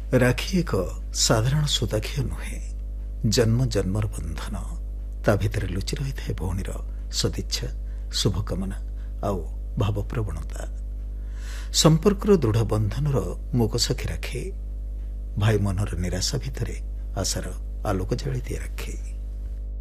ରାକ୍ଷୀ ଏକ ସାଧାରଣ ସୁତାଖିଅ ନୁହେଁ, ଜନ୍ମ ଜନ୍ମର ବନ୍ଧନ। ତା ଭିତରେ ଲୁଚି ରହିଥାଏ ଭଉଣୀର ସଦିଚ୍ଛା, ଶୁଭକାମନା ଆଉ ଭାବପ୍ରବଣତା। ସମ୍ପର୍କର ଦୃଢ଼ ବନ୍ଧନର ମୁକସାକ୍ଷୀ ରାକ୍ଷୀ। ଭାଇ ମନର ନିରାଶା ଭିତରେ ଆଶାର ଆଲୋକ ଜାଳି ଦିଏ ରାକ୍ଷୀ।